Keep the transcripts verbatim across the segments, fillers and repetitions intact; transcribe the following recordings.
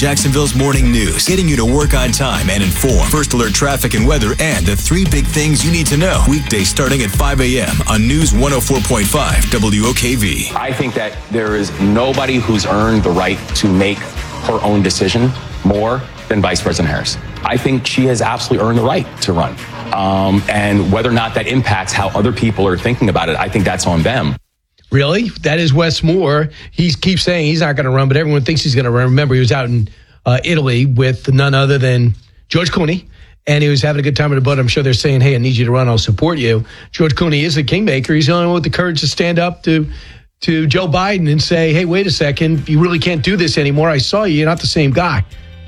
Jacksonville's morning news, getting you to work on time and informed. First alert traffic and weather, and the three big things you need to know. Weekdays starting at five a.m. on News one oh four point five W O K V. I think that there is nobody who's earned the right to make her own decision more than Vice President Harris. I think she has absolutely earned the right to run. Um, and whether or not that impacts how other people are thinking about it, I think that's on them. Really? That is Wes Moore. He keeps saying he's not going to run, but everyone thinks he's going to run. Remember, he was out in uh, Italy with none other than George Clooney, and he was having a good time with the butt. I'm sure they're saying, hey, I need you to run. I'll support you. George Clooney is the kingmaker. He's the only one with the courage to stand up to to Joe Biden and say, hey, wait a second. You really can't do this anymore. I saw you. You're not the same guy.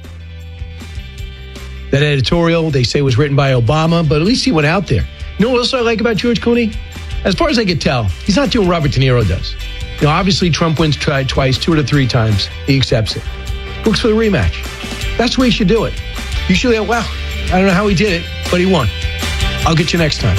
That editorial, they say, was written by Obama, but at least he went out there. You know what else I like about George Clooney? As far as I could tell, he's not doing Robert De Niro does. You know, obviously, Trump wins tried twice, two to three times. He accepts it. Looks for the rematch. That's the way you should do it. You should say, well, I don't know how he did it, but he won. I'll get you next time.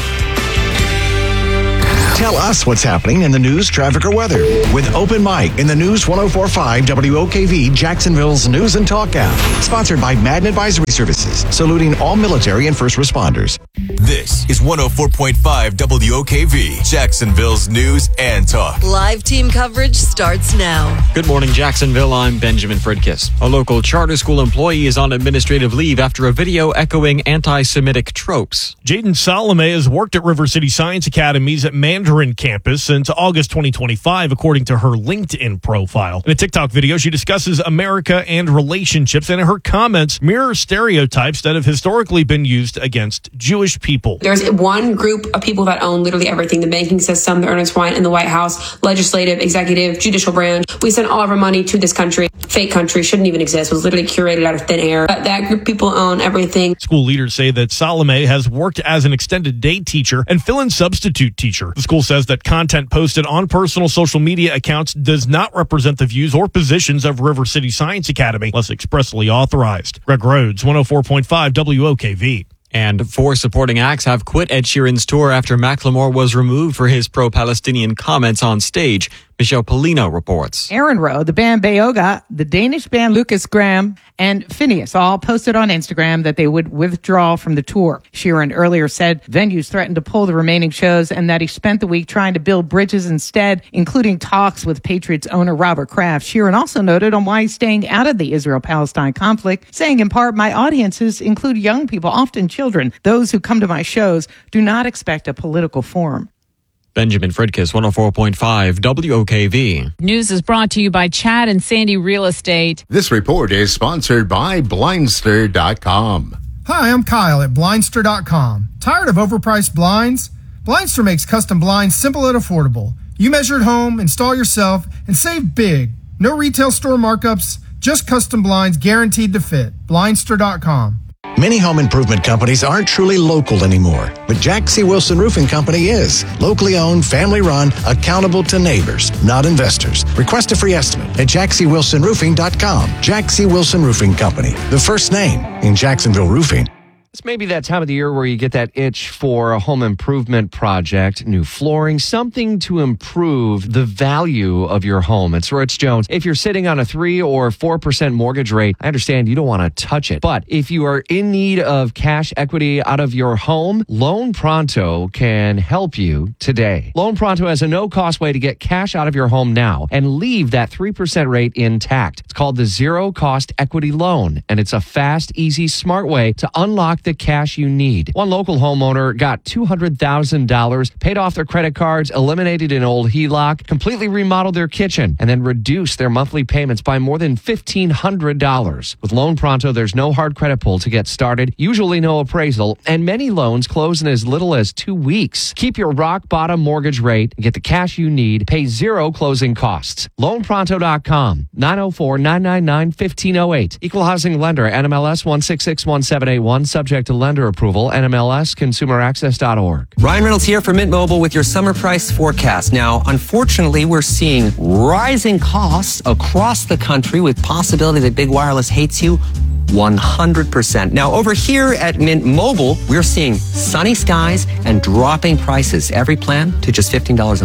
Tell us what's happening in the news, traffic, or weather with Open Mic in the News one oh four point five W O K V, Jacksonville's News and Talk app. Sponsored by Madden Advisory Services, saluting all military and first responders. This is one oh four point five W O K V, Jacksonville's News and Talk. Live team coverage starts now. Good morning, Jacksonville. I'm Benjamin Fridkiss. A local charter school employee is on administrative leave after a video echoing anti-Semitic tropes. Jaden Salome has worked at River City Science Academy's Mandarin campus since August twenty twenty-five, according to her LinkedIn profile. In a TikTok video, she discusses America and relationships, and her comments mirror stereotypes that have historically been used against Jewish people. There's one group of people that own literally everything: the banking system, the Ernest Wine and the White House, legislative, executive, judicial branch. We send all of our money to this country. Fake country, shouldn't even exist, was literally curated out of thin air. But that group of people own everything. School leaders say that Salome has worked as an extended day teacher and fill-in substitute teacher. The school says that content posted on personal social media accounts does not represent the views or positions of River City Science Academy unless expressly authorized. Greg Rhodes, one oh four point five W O K V. And four supporting acts have quit Ed Sheeran's tour after Macklemore was removed for his pro-Palestinian comments on stage. Michelle Polino reports. Aaron Rowe, the band Bayoga, the Danish band Lucas Graham, and Phineas all posted on Instagram that they would withdraw from the tour. Sheeran earlier said venues threatened to pull the remaining shows and that he spent the week trying to build bridges instead, including talks with Patriots owner Robert Kraft. Sheeran also noted on why he's staying out of the Israel-Palestine conflict, saying in part, my audiences include young people, often children. Those who come to my shows do not expect a political forum. Benjamin Fridkiss, one oh four point five W O K V. News is brought to you by Chad and Sandy Real Estate. This report is sponsored by Blindster dot com. Hi, I'm Kyle at Blindster dot com. Tired of overpriced blinds? Blindster makes custom blinds simple and affordable. You measure at home, install yourself, and save big. No retail store markups, just custom blinds guaranteed to fit. Blindster dot com. Many home improvement companies aren't truly local anymore, but Jack C. Wilson Roofing Company is. Locally owned, family run, accountable to neighbors, not investors. Request a free estimate at Jack C Wilson Roofing dot com. Jack C. Wilson Roofing Company, the first name in Jacksonville roofing. It's maybe that time of the year where you get that itch for a home improvement project, new flooring, something to improve the value of your home. It's Rich Jones. If you're sitting on a three or four percent mortgage rate, I understand you don't want to touch it. But if you are in need of cash equity out of your home, Loan Pronto can help you today. Loan Pronto has a no-cost way to get cash out of your home now and leave that three percent rate intact. It's called the Zero Cost Equity Loan, and it's a fast, easy, smart way to unlock the cash you need. One local homeowner got two hundred thousand dollars, paid off their credit cards, eliminated an old H E L O C, completely remodeled their kitchen, and then reduced their monthly payments by more than fifteen hundred dollars. With Loan Pronto, there's no hard credit pull to get started, usually no appraisal, and many loans close in as little as two weeks. Keep your rock bottom mortgage rate and get the cash you need. Pay zero closing costs. Loan Pronto dot com, nine oh four, nine nine nine, one five oh eight. Equal housing lender, N M L S one six six one seven eight one, subject to lender approval, N M L S consumer access dot org. Ryan Reynolds here for Mint Mobile with your summer price forecast. Now, unfortunately, we're seeing rising costs across the country with possibility that big wireless hates you one hundred percent. Now, over here at Mint Mobile, we're seeing sunny skies and dropping prices. Every plan to just fifteen dollars a month.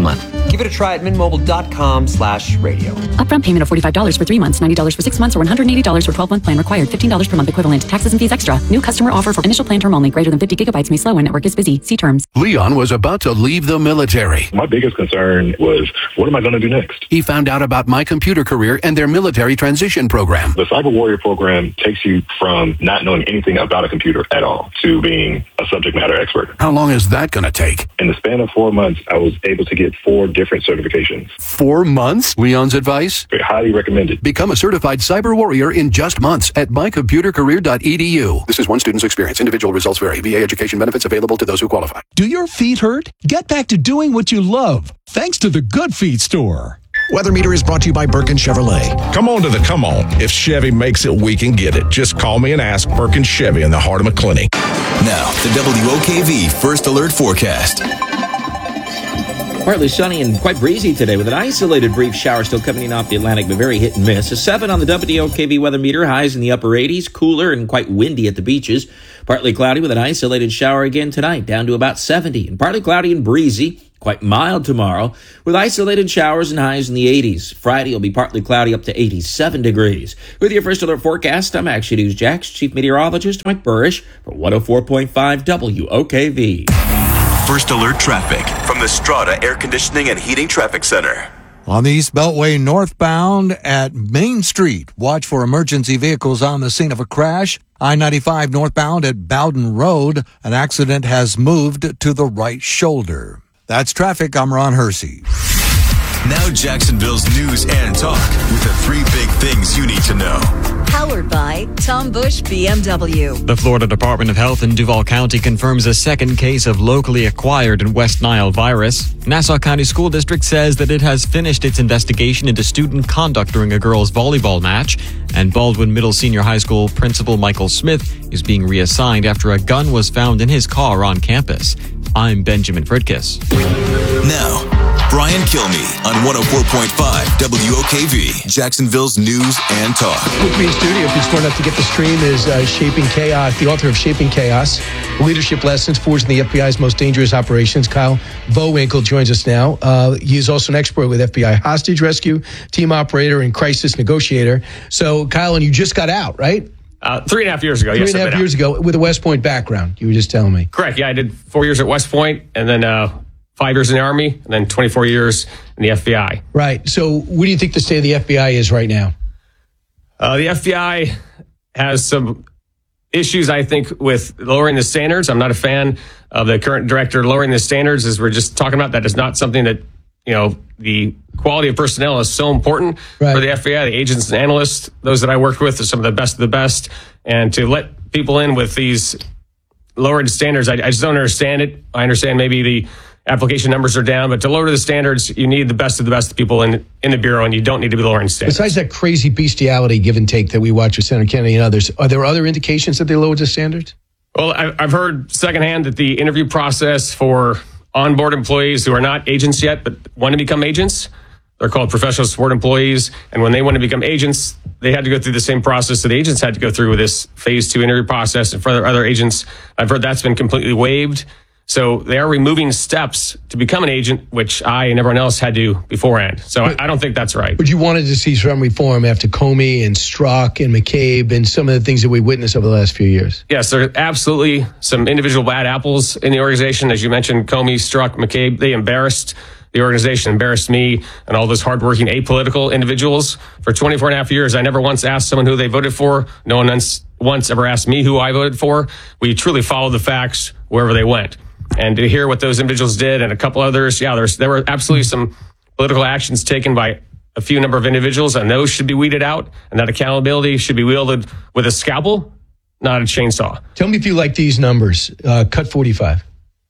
Give it a try at mintmobile.com slash radio. Upfront payment of forty-five dollars for three months, ninety dollars for six months, or one hundred eighty dollars for twelve-month plan required. fifteen dollars per month equivalent. Taxes and fees extra. New customer offer for initial plan term only. Greater than fifty gigabytes may slow when network is busy. See terms. Leon was about to leave the military. My biggest concern was, what am I going to do next? He found out about My Computer Career and their military transition program. The Cyber Warrior program takes you from not knowing anything about a computer at all to being a subject matter expert. How long is that going to take? In the span of four months, I was able to get four different certifications. Four months? Leon's advice? Very highly recommended. Become a certified cyber warrior in just months at my computer career dot e d u. This is one student's experience. Individual results vary. V A education benefits available to those who qualify. Do your feet hurt? Get back to doing what you love, thanks to the Good Feet store. Weather Meter is brought to you by Birkin Chevrolet. Come on to the come on. If Chevy makes it, we can get it. Just call me and ask. Birkin Chevy in the heart of McClinney. Now, the W O K V First Alert Forecast. Partly sunny and quite breezy today with an isolated brief shower still coming in off the Atlantic, but very hit and miss. A seven on the W O K V weather meter, highs in the upper eighties, cooler and quite windy at the beaches. Partly cloudy with an isolated shower again tonight, down to about seventy. And partly cloudy and breezy, quite mild tomorrow, with isolated showers and highs in the eighties. Friday will be partly cloudy up to eighty-seven degrees. With your First Alert forecast, I'm Action News Jax Chief Meteorologist Mike Burrish for one oh four point five W O K V. First Alert traffic from the Strata Air Conditioning and Heating Traffic Center. On the East Beltway northbound at Main Street, watch for emergency vehicles on the scene of a crash. I ninety-five northbound at Bowden Road, an accident has moved to the right shoulder. That's traffic. I'm Ron Hersey. Now Jacksonville's news and talk with the three big things you need to know. Powered by Tom Bush B M W. The Florida Department of Health in Duval County confirms a second case of locally acquired West Nile virus. Nassau County School District says that it has finished its investigation into student conduct during a girls' volleyball match. And Baldwin Middle Senior High School Principal Michael Smith is being reassigned after a gun was found in his car on campus. I'm Benjamin Fritkiss. Now, Brian Kilmeade on one oh four point five W O K V, Jacksonville's news and talk. With me in studio, if you're smart enough to get the stream, is uh, Shaping Chaos, the author of Shaping Chaos, Leadership Lessons Forged in the F B I's Most Dangerous Operations. Kyle Vowinkle joins us now. Uh, he is also an expert with F B I hostage rescue, team operator, and crisis negotiator. So, Kyle, and you just got out, right? Uh, three and a half years ago, three yes. Three and a half years out. ago with a West Point background, you were just telling me. Correct, yeah. I did four years at West Point, and then uh, five years in the Army, and then twenty-four years in the F B I. Right. So what do you think the state of the F B I is right now? Uh, the F B I has some issues, I think, with lowering the standards. I'm not a fan of the current director lowering the standards, as we're just talking about. That is not something that, you know, the quality of personnel is so important right. for the F B I. The agents and analysts, those that I worked with, are some of the best of the best. And to let people in with these lowered standards, I, I just don't understand it. I understand maybe the application numbers are down, but to lower the standards, you need the best of the best people in in the Bureau, and you don't need to be lowering standards. Besides that crazy bestiality give and take that we watch with Senator Kennedy and others, are there other indications that they lowered the standards? Well, I've heard secondhand that the interview process for onboard employees who are not agents yet, but want to become agents, they're called professional support employees. And when they want to become agents, they had to go through the same process that the agents had to go through with this phase two interview process. And for other agents, I've heard that's been completely waived. So they are removing steps to become an agent, which I and everyone else had to beforehand. So but, I don't think that's right. But you wanted to see some reform after Comey and Strzok and McCabe and some of the things that we witnessed over the last few years. Yes, there are absolutely some individual bad apples in the organization. As you mentioned, Comey, Strzok, McCabe, they embarrassed the organization, embarrassed me and all those hardworking, apolitical individuals. For twenty-four and a half years, I never once asked someone who they voted for. No one once ever asked me who I voted for. We truly followed the facts wherever they went. And to hear what those individuals did and a couple others, yeah, there's, there were absolutely some political actions taken by a few number of individuals, and those should be weeded out, and that accountability should be wielded with a scalpel, not a chainsaw. Tell me if you like these numbers. Uh, cut forty-five.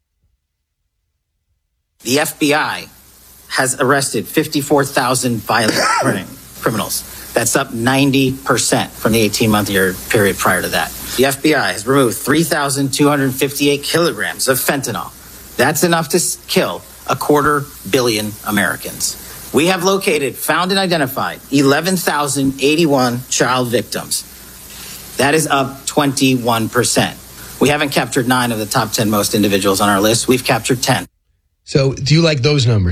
The F B I has arrested fifty-four thousand violent criminals. That's up ninety percent from the eighteen-month year period prior to that. The F B I has removed three thousand two hundred fifty-eight kilograms of fentanyl. That's enough to kill a quarter billion Americans. We have located, found, and identified eleven thousand eighty-one child victims. That is up twenty-one percent. We haven't captured nine of the top ten most individuals on our list. We've captured ten. So do you like those numbers?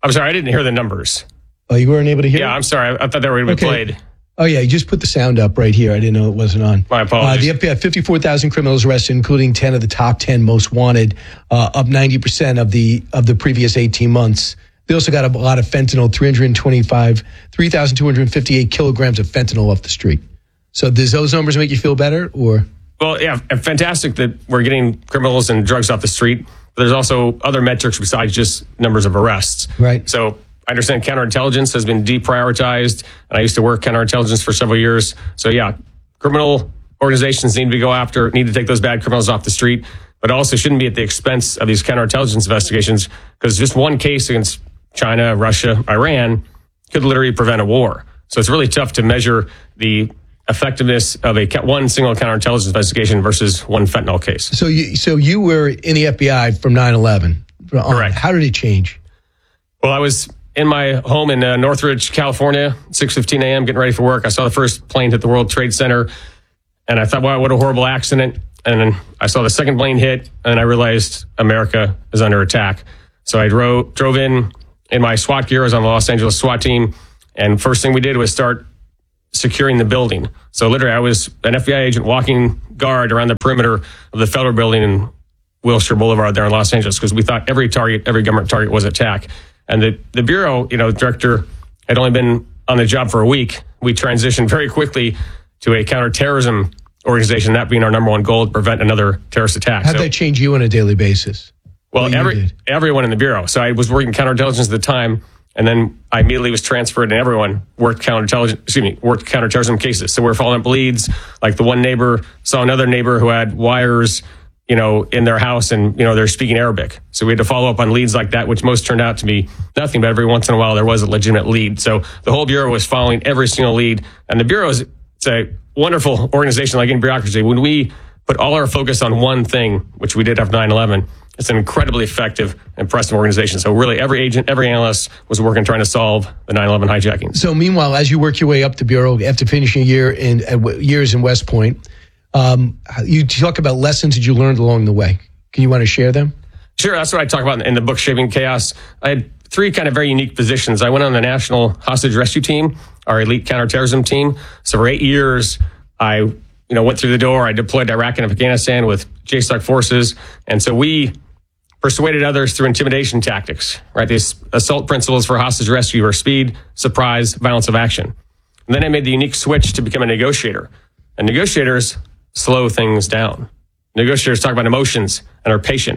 I'm sorry, I didn't hear the numbers. Oh, you weren't able to hear? Yeah, it? I'm sorry. I, I thought they were going to be Okay. played. Oh, yeah, you just put the sound up right here. I didn't know it wasn't on. My apologies. Uh, the F B I, fifty-four thousand criminals arrested, including ten of the top ten most wanted, uh, up ninety percent of the of the previous eighteen months. They also got a lot of fentanyl, three hundred twenty-five, three thousand two hundred fifty-eight kilograms of fentanyl off the street. So does those numbers make you feel better, or? Well, yeah, fantastic that we're getting criminals and drugs off the street. But there's also other metrics besides just numbers of arrests. Right. So I understand counterintelligence has been deprioritized, and I used to work counterintelligence for several years. So yeah, criminal organizations need to go after, need to take those bad criminals off the street, but also shouldn't be at the expense of these counterintelligence investigations, because just one case against China, Russia, Iran could literally prevent a war. So it's really tough to measure the effectiveness of a one single counterintelligence investigation versus one fentanyl case. So you so you were in the F B I from nine eleven. Correct. How did it change? Well, I was in my home in uh, Northridge, California, six fifteen a.m., getting ready for work. I saw the first plane hit the World Trade Center, and I thought, wow, what a horrible accident. And then I saw the second plane hit, and I realized America is under attack. So I drove drove in in my SWAT gear. I was on the Los Angeles SWAT team, and first thing we did was start securing the building. So literally, I was an F B I agent walking guard around the perimeter of the federal building in Wilshire Boulevard there in Los Angeles, because we thought every target, every government target was attack. And the, the Bureau, you know, director had only been on the job for a week. We transitioned very quickly to a counterterrorism organization, that being our number one goal, to prevent another terrorist attack. How'd So- that change you on a daily basis? Well, What you every did? everyone in the Bureau. So I was working counterintelligence at the time, and then I immediately was transferred, and everyone worked counterintelligence, excuse me, worked counterterrorism cases. So we're following up leads. Like the one neighbor saw another neighbor who had wires, you know, in their house, and, you know, they're speaking Arabic. So we had to follow up on leads like that, which most turned out to be nothing, but every once in a while there was a legitimate lead. So the whole Bureau was following every single lead. And the Bureau is it's a wonderful organization, like in bureaucracy. When we put all our focus on one thing, which we did after nine eleven, it's an incredibly effective, impressive organization. So really every agent, every analyst was working trying to solve the nine eleven hijacking. So meanwhile, as you work your way up the Bureau, after finishing a year in uh, w- years in West Point, um, you talk about lessons that you learned along the way. Can you want to share them? Sure, that's what I talk about in the book, Shaping Chaos. I had three kind of very unique positions. I went on the National Hostage Rescue Team, our elite counterterrorism team. So for eight years, I you know went through the door. I deployed to Iraq and Afghanistan with J SOC forces. And so we persuaded others through intimidation tactics, right? These assault principles for hostage rescue are speed, surprise, violence of action. And then I made the unique switch to become a negotiator. And negotiators slow things down. Negotiators talk about emotions and are patient.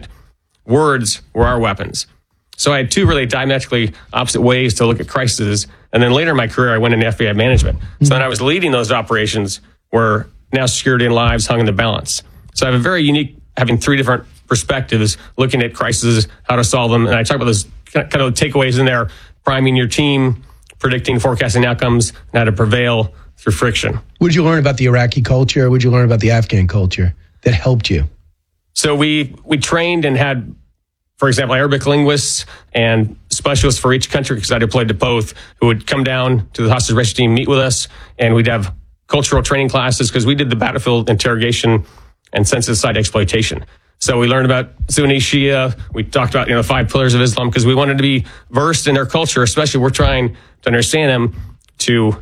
Words were our weapons. So I had two really diametrically opposite ways to look at crises. And then later in my career, I went into F B I management. So then I was leading those operations where now security and lives hung in the balance. So I have a very unique, having three different perspectives, looking at crises, how to solve them. And I talk about those kind of takeaways in there, priming your team, predicting, forecasting outcomes, and how to prevail through friction. What did you learn about the Iraqi culture? What did you learn about the Afghan culture that helped you? So we we trained and had, for example, Arabic linguists and specialists for each country, because I deployed to both, who would come down to the hostage rescue team, meet with us, and we'd have cultural training classes, because we did the battlefield interrogation and census site exploitation. So we learned about Sunni, Shia. We talked about, you know, the five pillars of Islam, because we wanted to be versed in their culture, especially we're trying to understand them, to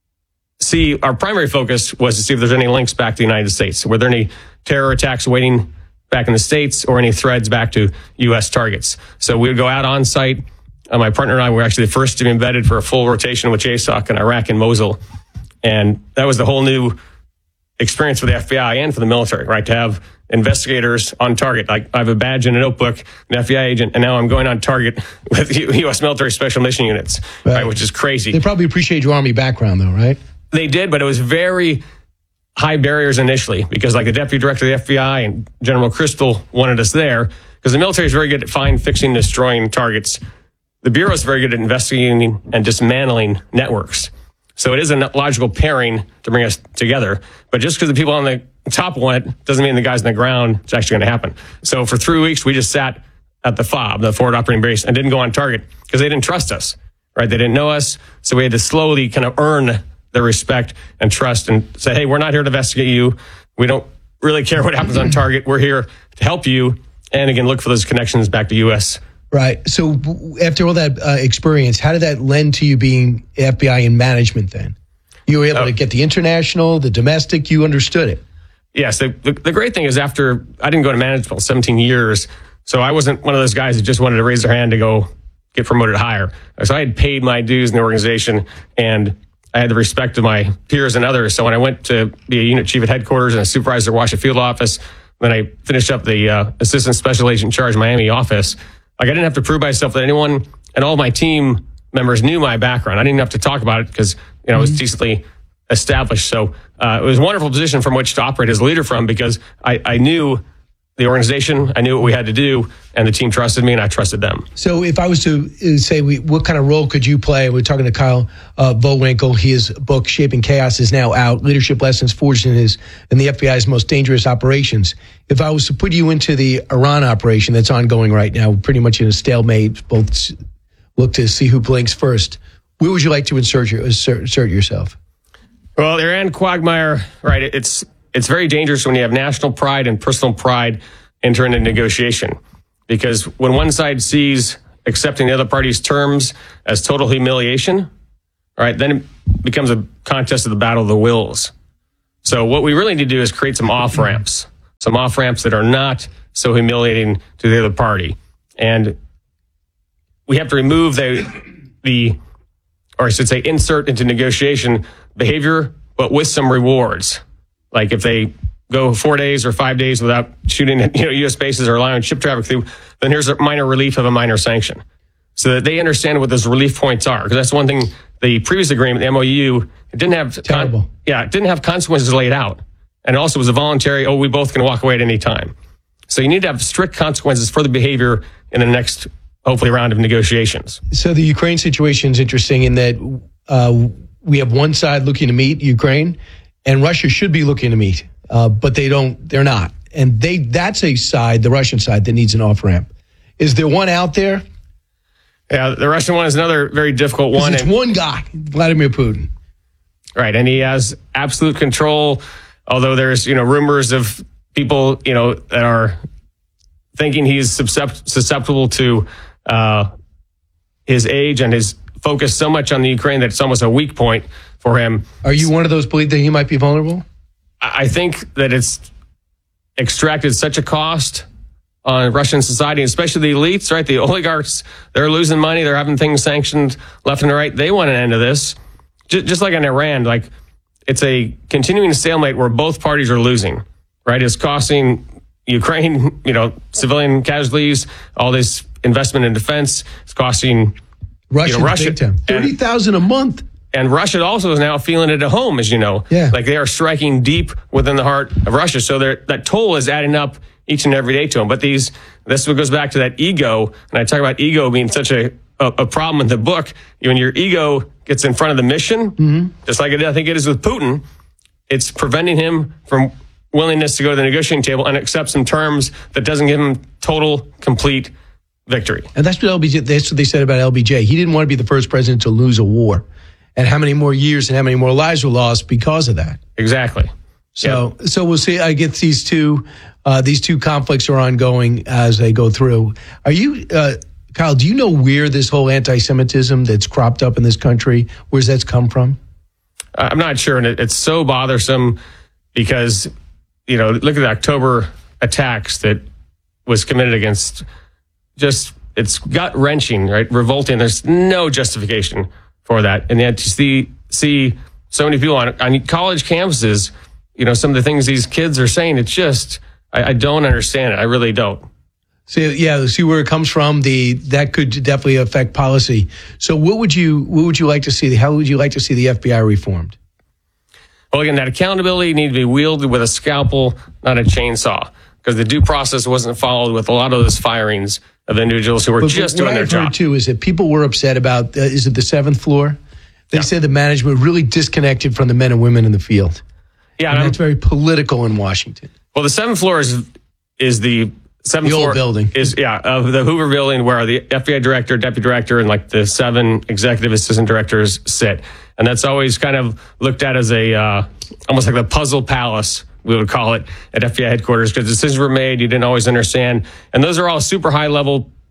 see, our primary focus was to see if there's any links back to the United States. Were there any terror attacks waiting back in the States, or any threads back to U S targets? So we would go out on site. Uh, my partner and I were actually the first to be embedded for a full rotation with J SOC in Iraq and Mosul. And that was the whole new experience for the F B I and for the military, right? To have investigators on target. Like, I have a badge and a notebook, an F B I agent, and now I'm going on target with U S military special mission units, right. Right, which is crazy. They probably appreciate your Army background, though, right? They did, but it was very high barriers initially, because like the deputy director of the F B I and General Crystal wanted us there, because the military is very good at finding, fixing, destroying targets. The Bureau is very good at investigating and dismantling networks. So it is a logical pairing to bring us together. But just because the people on the top want it doesn't mean the guys on the ground it's actually going to happen. So for three weeks, we just sat at the F O B, the forward operating base, and didn't go on target because they didn't trust us, right? They didn't know us. So we had to slowly kind of earn their respect and trust and say, hey, we're not here to investigate you. We don't really care what happens on target. We're here to help you. And again, look for those connections back to U S Right. So w- after all that uh, experience, how did that lend to you being F B I in management then? You were able Oh. to get the international, the domestic, you understood it. Yes. The, the, the great thing is after I didn't go to management until seventeen years. So I wasn't one of those guys that just wanted to raise their hand to go get promoted higher. So I had paid my dues in the organization and I had the respect of my peers and others. So when I went to be a unit chief at headquarters and a supervisor at Washington Field Office, then I finished up the uh, assistant special agent in charge Miami office. Like I didn't have to prove myself that anyone and all my team members knew my background. I didn't have to talk about it because, you know, it was decently established. So uh, it was a wonderful position from which to operate as a leader from because I, I knew the organization, I knew what we had to do, and the team trusted me and I trusted them. So if I was to uh, say, we, what kind of role could you play? We're talking to Kyle uh, Vollwinkle. His book, Shaping Chaos, is now out. Leadership Lessons Forged in, his, in the F B I's Most Dangerous Operations. If I was to put you into the Iran operation that's ongoing right now, pretty much in a stalemate, both look to see who blinks first, where would you like to insert, your, insert, insert yourself? Well, the Iran quagmire, right, it's it's very dangerous when you have national pride and personal pride enter into negotiation. Because when one side sees accepting the other party's terms as total humiliation, right, then it becomes a contest of the battle of the wills. So what we really need to do is create some off-ramps, some off-ramps that are not so humiliating to the other party. And we have to remove the, the or I should say insert into negotiation behavior, but with some rewards. Like if they go four days or five days without shooting, you know, U S bases or allowing ship traffic through, then here's a minor relief of a minor sanction, so that they understand what those relief points are. Because that's one thing. The previous agreement, the M O U, it didn't have terrible. Con- yeah, it didn't have consequences laid out, and it also was a voluntary. Oh, we both can walk away at any time. So you need to have strict consequences for the behavior in the next, hopefully, round of negotiations. So the Ukraine situation is interesting in that uh, we have one side looking to meet Ukraine, and Russia should be looking to meet, uh, but they don't. They're not, and they that's a side, the Russian side, that needs an off ramp. Is there one out there? Yeah, the Russian one is another very difficult one. It's and, one guy, Vladimir Putin, right? And he has absolute control. Although there's you know rumors of people you know that are thinking he's susceptible to uh, his age and his focus so much on the Ukraine that it's almost a weak point for him. Are you one of those believe that he might be vulnerable? I think that it's extracted such a cost on Russian society, especially the elites, right? The oligarchs, they're losing money. They're having things sanctioned left and right. They want an end to this. Just, just like in Iran, like it's a continuing stalemate where both parties are losing, right? It's costing Ukraine, you know, civilian casualties, all this investment in defense. It's costing Russia, you know, Russia thirty thousand a month. And Russia also is now feeling it at home, as you know. Yeah. Like they are striking deep within the heart of Russia. So that toll is adding up each and every day to them. But these, this goes back to that ego. And I talk about ego being such a, a, a problem in the book. When your ego gets in front of the mission, mm-hmm. just like it, I think it is with Putin, it's preventing him from willingness to go to the negotiating table and accept some terms that doesn't give him total, complete victory. And that's what L B J, that's what they said about L B J. He didn't want to be the first president to lose a war. And how many more years and how many more lives were lost because of that? Exactly. So, yep. so we'll see. I get these two, uh, these two conflicts are ongoing as they go through. Are you, uh, Kyle? Do you know where this whole anti-Semitism that's cropped up in this country, where's that's come from? I'm not sure, and it, it's so bothersome because you know, look at the October attacks that was committed against. Just it's gut wrenching, right? Revolting. There's no justification for that, and yet to see see so many people on on college campuses, you know, some of the things these kids are saying, it's just I, I don't understand it. I really don't. So yeah, see where it comes from. The that could definitely affect policy. So what would you what would you like to see? How would you like to see the F B I reformed? Well, again, that accountability needs to be wielded with a scalpel, not a chainsaw, because the due process wasn't followed with a lot of those firings of individuals who were but just what doing their I've job. heard too is that people were upset about, uh, is it the seventh floor? They Yeah. said the management really disconnected from the men and women in the field. Yeah, and and that's very political in Washington. Well, the seventh floor is is the seventh The old floor building. is yeah of the Hoover Building, where the F B I director, deputy director, and like the seven executive assistant directors sit, and that's always kind of looked at as a uh, almost like the puzzle palace, we would call it, at F B I headquarters, because decisions were made you didn't always understand, and those are all super high level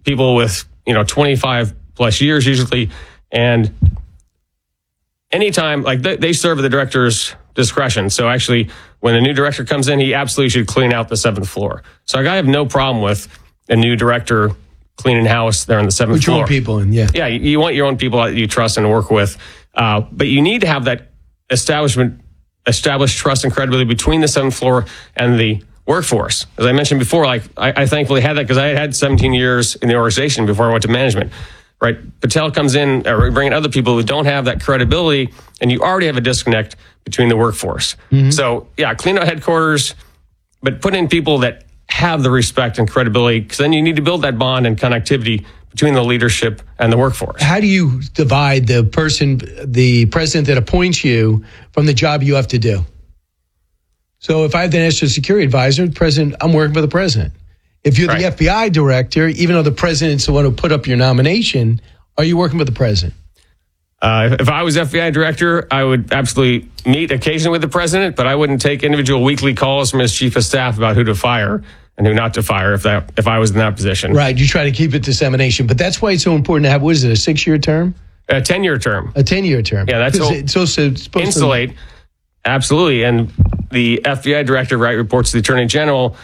people with, you know, twenty-five plus years usually. And anytime, like they, they serve at the director's discretion. So actually, when a new director comes in, he absolutely should clean out the seventh floor. So I have no problem with a new director cleaning house there on the seventh Put floor. your own people in, yeah. Yeah, you, you want your own people that you trust and work with. Uh, but you need to have that establishment, established trust and credibility between the seventh floor and the workforce. As I mentioned before, like I, I thankfully had that because I had had seventeen years in the organization before I went to management. Right? Patel comes in, or bringing other people who don't have that credibility, and you already have a disconnect between the workforce. Mm-hmm. So, yeah, clean out headquarters, but put in people that have the respect and credibility, because then you need to build that bond and connectivity between the leadership and the workforce. How do you divide the person, the president that appoints you, from the job you have to do? So if I have the national security advisor, the president, I'm working for the president. If you're the right. F B I director, even though the president's the one who put up your nomination, are you working with the president? Uh, if I was F B I director, I would absolutely meet occasionally with the president, but I wouldn't take individual weekly calls from his chief of staff about who to fire and who not to fire if that if I was in that position. Right. You try to keep it dissemination, but that's why it's so important to have, what is it, a six-year term? A ten-year term. A ten-year term. Yeah, that's it's also it's supposed insulate. To... Absolutely. And the F B I director, right, reports to the attorney general.